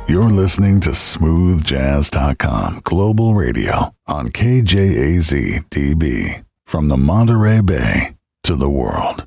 You're listening to smoothjazz.com global radio on KJAZ DB from the Monterey Bay to the world.